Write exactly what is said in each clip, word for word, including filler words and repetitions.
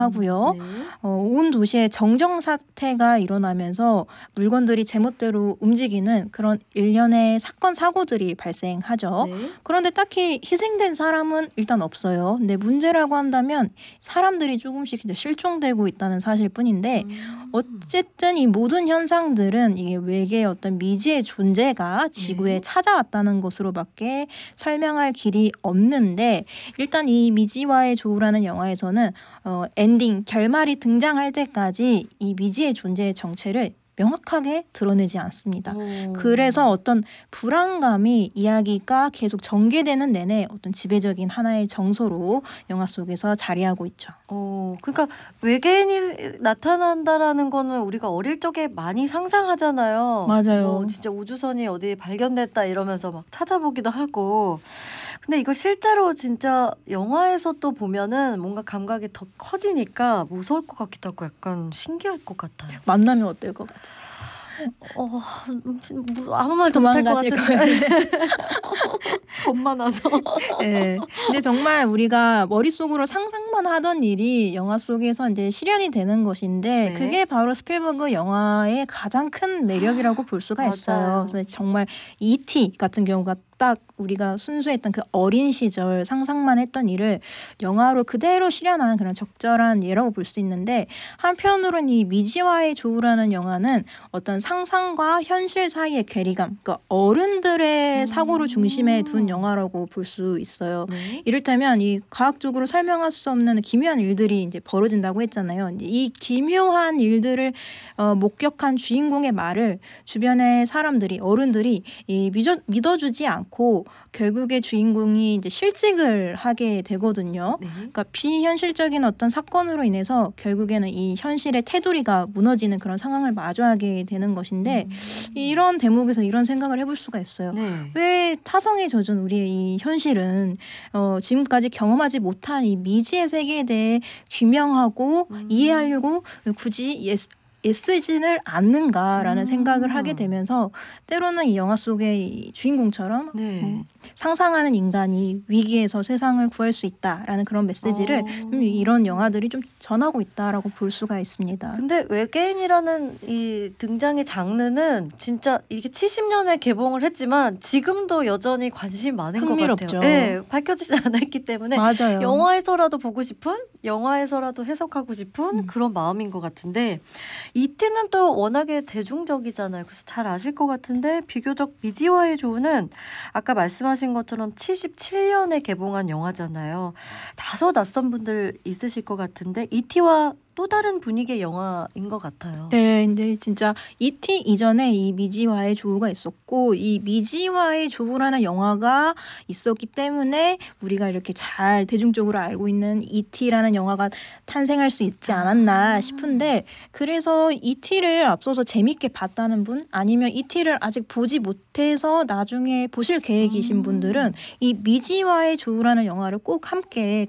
하고요. 네. 어, 온 도시에 정정 사태가 일어나면서 물건들이 제멋대로 움직이는 그런 일련의 사건 사고들이 발생하죠. 네. 그런데 딱히 희생된 사람은 일단 없어요. 근데 문제라고 한다면 사람들이 조금씩 이제 실종되고 있다는 사실뿐인데 음. 어쨌든 이 모든 현상들은 이게 외계의 어떤 미지의 존재가 지구에 네. 찾아왔다는 것으로밖에 설명할 길이 없는데 일단 이 미지와의 조우라는 영화에서는 어, 엔딩, 결말이 등장할 때까지 이 미지의 존재의 정체를 명확하게 드러내지 않습니다. 오. 그래서 어떤 불안감이 이야기가 계속 전개되는 내내 어떤 지배적인 하나의 정서로 영화 속에서 자리하고 있죠. 어, 그러니까 외계인이 나타난다라는 거는 우리가 어릴 적에 많이 상상하잖아요. 맞아요. 뭐 진짜 우주선이 어디 발견됐다 이러면서 막 찾아보기도 하고. 근데 이걸 실제로 진짜 영화에서 또 보면은 뭔가 감각이 더 커지니까 무서울 것 같기도 하고 약간 신기할 것 같아요. 만나면 어떨 것 같아요? 어, 뭐 아무 말도 못할 것 도망가실 같은데. 겁만 나서. 네. 근데 정말 우리가 머릿속으로 상상만 하던 일이 영화 속에서 이제 실현이 되는 것인데 네. 그게 바로 스필버그 영화의 가장 큰 매력이라고 볼 수가 맞아요. 있어요. 그래서 정말 이티 같은 경우가 딱 우리가 순수했던 그 어린 시절 상상만 했던 일을 영화로 그대로 실현한 그런 적절한 예라고 볼 수 있는데 한편으로는 이 미지와의 조우라는 영화는 어떤 상상과 현실 사이의 괴리감, 그러니까 어른들의 음. 사고를 중심에 둔 영화라고 볼 수 있어요. 네. 이를테면 이 과학적으로 설명할 수 없는 기묘한 일들이 이제 벌어진다고 했잖아요. 이 기묘한 일들을 어, 목격한 주인공의 말을 주변의 사람들이 어른들이 이 믿어, 믿어주지 않고 결국에 주인공이 이제 실직을 하게 되거든요. 네. 그러니까 비현실적인 어떤 사건으로 인해서 결국에는 이 현실의 테두리가 무너지는 그런 상황을 마주하게 되는 것인데 음. 이런 대목에서 이런 생각을 해볼 수가 있어요. 네. 왜 타성에 젖은 우리의 이 현실은 어, 지금까지 경험하지 못한 이 미지의 세계에 대해 규명하고 음. 이해하려고 굳이 예, 애쓰지를 않는가라는 음. 생각을 하게 되면서 때로는 이 영화 속의 이 주인공처럼 네. 음, 상상하는 인간이 위기에서 세상을 구할 수 있다라는 그런 메시지를 어. 좀 이런 영화들이 좀 전하고 있다라고 볼 수가 있습니다. 근데 외계인이라는 이 등장의 장르는 진짜 이게 칠십 년에 개봉을 했지만 지금도 여전히 관심이 많은 흥미롭죠. 것 같아요. 네, 밝혀지지 않았기 때문에 맞아요. 영화에서라도 보고 싶은, 영화에서라도 해석하고 싶은 음. 그런 마음인 것 같은데 이티는 또 워낙에 대중적이잖아요. 그래서 잘 아실 것 같은데 비교적 미지와의 조우는 아까 말씀하신 것처럼 칠십칠 년에 개봉한 영화잖아요. 다소 낯선 분들 있으실 것 같은데 이티와 또 다른 분위기의 영화인 것 같아요. 네, 근데 진짜 이티 이전에 이 미지와의 조우가 있었고 이 미지와의 조우라는 영화가 있었기 때문에 우리가 이렇게 잘 대중적으로 알고 있는 이티라는 영화가 탄생할 수 있지 않았나 아. 싶은데 그래서 이티를 앞서서 재밌게 봤다는 분 아니면 이티를 아직 보지 못해서 나중에 보실 계획이신 음. 분들은 이 미지와의 조우라는 영화를 꼭 함께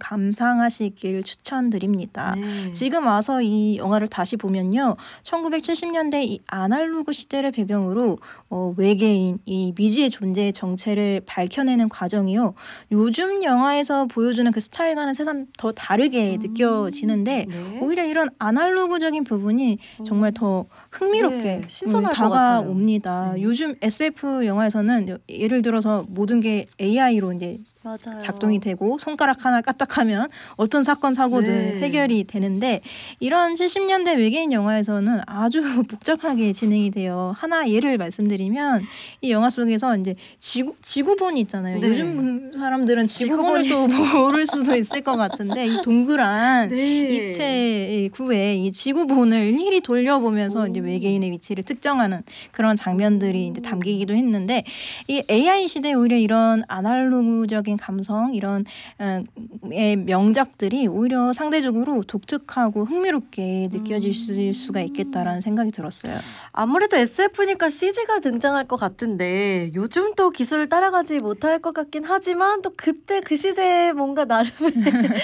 감상하시길 추천드립니다. 네. 지금 와서 이 영화를 다시 보면요. 천구백칠십 년대 이 아날로그 시대를 배경으로 어, 외계인, 이 미지의 존재의 정체를 밝혀내는 과정이요. 요즘 영화에서 보여주는 그 스타일과는 새삼 더 다르게 음. 느껴지는데 네. 오히려 이런 아날로그적인 부분이 정말 더 흥미롭게 네, 음, 신선할 것 같아요. 다가옵니다. 네. 요즘 에스에프 영화에서는 예를 들어서 모든 게 에이아이로 이제 맞아요. 작동이 되고 손가락 하나 까딱하면 어떤 사건 사고든 네. 해결이 되는데 이런 칠십 년대 외계인 영화에서는 아주 복잡하게 진행이 돼요. 하나 예를 말씀드리면 이 영화 속에서 이제 지구 지구본이 있잖아요. 네. 요즘 사람들은 지구본을 또 모를 수도 있을 것 같은데 이 동그란 네. 입체 구에 이 지구본을 일일이 돌려보면서 오. 이제 외계인의 위치를 특정하는 그런 장면들이 이제 담기기도 했는데 이 에이아이 시대에 오히려 이런 아날로그적인 감성 이런 어, 의 명작들이 오히려 상대적으로 독특하고 흥미롭게 느껴질 수- 수가 있겠다라는 생각이 들었어요. 아무래도 에스에프니까 씨지가 등장할 것 같은데 요즘 또 기술을 따라가지 못할 것 같긴 하지만 또 그때 그 시대에 뭔가 나름의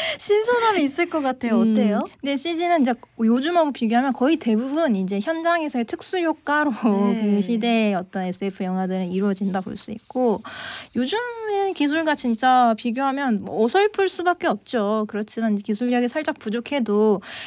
신선함이 있을 것 같아요. 어때요? 음, 근데 씨지는 이제 요즘하고 비교하면 거의 대부분 이제 현장에서의 특수 효과로 네. 그 시대의 어떤 에스에프 영화들은 이루어진다 볼 수 있고 요즘의 기술과 진짜 진짜 비교하면 뭐 어설플 수밖에 없죠. 그렇지만 기술력이 살짝 부족해도